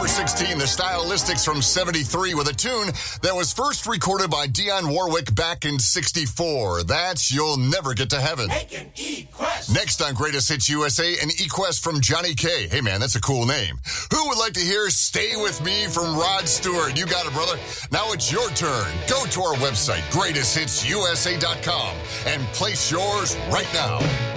Number 16, the Stylistics from 73 with a tune that was first recorded by Dionne Warwick back in 64. That's You'll Never Get to Heaven. Making E-Quest. Next on Greatest Hits USA, an E-Quest from Johnny K. Hey, man, that's a cool name. Who would like to hear Stay With Me from Rod Stewart? You got it, brother. Now it's your turn. Go to our website, greatesthitsusa.com, and place yours right now.